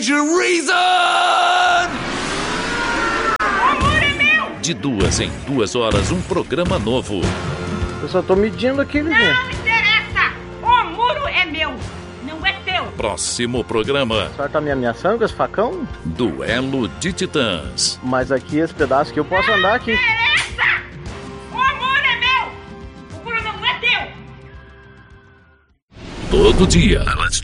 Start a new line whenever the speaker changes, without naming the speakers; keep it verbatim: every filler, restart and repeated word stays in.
strange reason!
O muro é meu!
De duas em duas horas, um programa novo.
Eu só tô medindo aqui,
Não
vizinho.
me interessa! O muro é meu, não é teu!
Próximo programa.
A senhora tá me ameaçando com esse facão?
Duelo de Titãs.
Mas aqui, esse pedaço aqui, eu posso
não
andar aqui.
Não interessa! O muro é meu! O muro não é teu!
Todo dia, às